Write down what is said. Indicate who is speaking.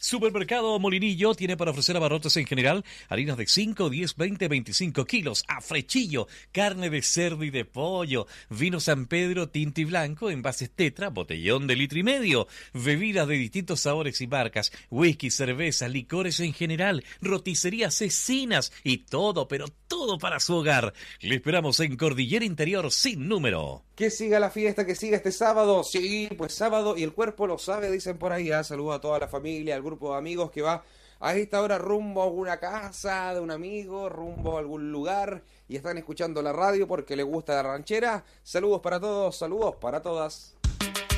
Speaker 1: Supermercado Molinillo tiene para ofrecer abarrotes en general, harinas de 5, 10, 20, 25 kilos, a frechillo, carne de cerdo y de pollo, vino San Pedro tinto y blanco, envases Tetra, botellón de litro y medio, bebidas de distintos sabores y marcas, whisky, cerveza, licores en general, roticerías, cecinas y todo, pero todo para su hogar. Le esperamos en Cordillera Interior sin número.
Speaker 2: Que siga la fiesta, que siga este sábado. Sí, pues sábado y el cuerpo lo sabe, dicen por ahí. Saludos a toda la familia, al grupo de amigos que va a esta hora rumbo a una casa de un amigo, rumbo a algún lugar y están escuchando la radio porque les gusta la ranchera. Saludos para todos, saludos para todas.